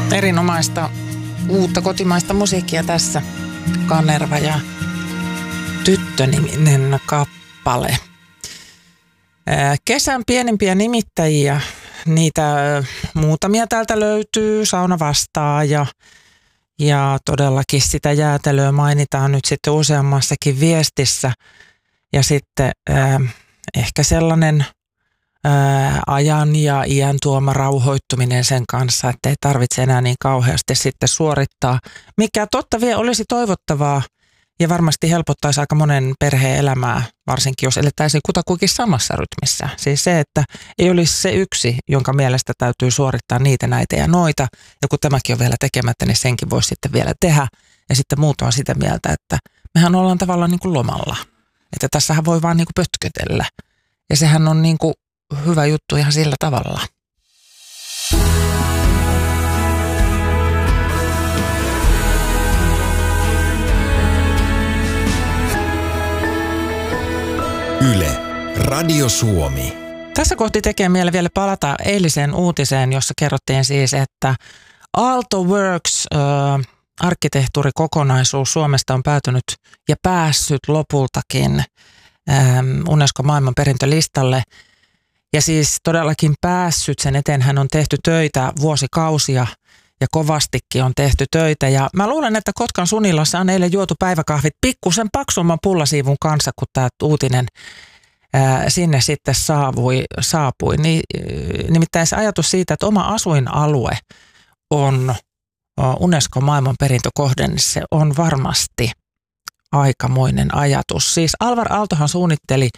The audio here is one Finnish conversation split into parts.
Erinomaista uutta kotimaista musiikkia tässä. Kanerva ja Tyttö-niminen kappale. Kesän pienimpiä nimittäjiä, niitä muutamia täältä löytyy, Sauna vastaa ja todellakin sitä jäätelöä mainitaan nyt sitten useammassakin viestissä. Ja sitten ehkä sellainen ajan ja iän tuoma rauhoittuminen sen kanssa, että ei tarvitse enää niin kauheasti sitten suorittaa, mikä totta vie olisi toivottavaa ja varmasti helpottaisi aika monen perheen elämää, varsinkin jos elettäisiin kutakuinkin samassa rytmissä. Siis se, että ei olisi se yksi, jonka mielestä täytyy suorittaa niitä, näitä ja noita, ja kun tämäkin on vielä tekemättä, niin senkin voisi sitten vielä tehdä, ja sitten muut on sitä mieltä, että mehän ollaan tavallaan niin kuin lomalla, että tässähän voi vaan niin kuin pötkötellä, ja sehän on niin kuin hyvä juttu ihan sillä tavalla. Yle, Radio Suomi. Tässä kohti tekee mieli vielä palata eiliseen uutiseen, jossa kerrottiin siis, että Aalto Works arkkitehtuurikokonaisuus Suomesta on päätynyt ja päässyt lopultakin Unesco maailmanperintölistalle. Ja siis todellakin päässyt, sen eteen hän on tehty töitä vuosikausia ja kovastikin on tehty töitä. Ja mä luulen, että Kotkan Sunilassa on eilen juotu päiväkahvit pikkusen paksumman pullasiivun kanssa, kun tämä uutinen sinne sitten saapui. Nimittäin se ajatus siitä, että oma asuinalue on Unesco maailmanperintökohde, niin se on varmasti aikamoinen ajatus. Siis Alvar Aaltohan suunnitteli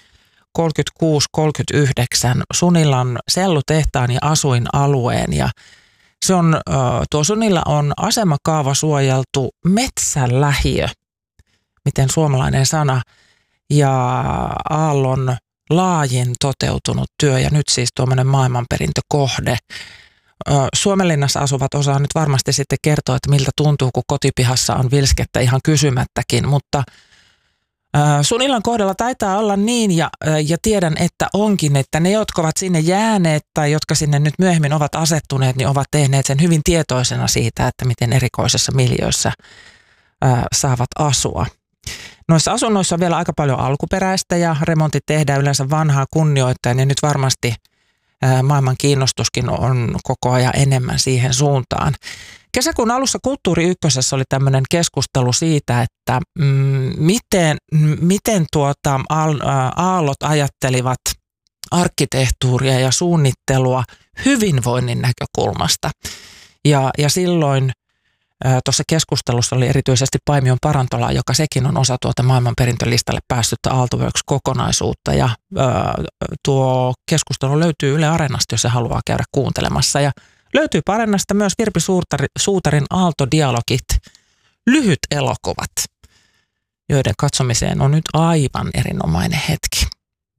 36-39 Sunilan sellutehtaan ja asuinalueen ja se on, tuo Sunila on asemakaava suojeltu metsänlähiö, miten suomalainen sana, ja Aallon laajin toteutunut työ ja nyt siis tuommoinen maailmanperintökohde. Suomenlinnassa asuvat osaa nyt varmasti sitten kertoa, että miltä tuntuu, kun kotipihassa on vilskettä ihan kysymättäkin, mutta Sunilan kohdalla taitaa olla niin ja tiedän, että onkin, että ne, jotka ovat sinne jääneet tai jotka sinne nyt myöhemmin ovat asettuneet, niin ovat tehneet sen hyvin tietoisena siitä, että miten erikoisessa miljöössä saavat asua. Noissa asunnoissa on vielä aika paljon alkuperäistä ja remontit tehdään yleensä vanhaa kunnioittaen ja nyt varmasti maailman kiinnostuskin on koko ajan enemmän siihen suuntaan. Kesäkuun alussa Kulttuuri Ykkösessä oli tämmöinen keskustelu siitä, että miten aallot ajattelivat arkkitehtuuria ja suunnittelua hyvinvoinnin näkökulmasta. Ja silloin tuossa keskustelussa oli erityisesti Paimion Parantola, joka sekin on osa tuota maailmanperintölistalle päässyttä Aalto Works-kokonaisuutta. Ja tuo keskustelu löytyy Yle Areenasta, jos se haluaa käydä kuuntelemassa. Ja löytyy Areenasta myös Virpi Suutarin Aalto-dialogit, lyhyt elokuvat, joiden katsomiseen on nyt aivan erinomainen hetki.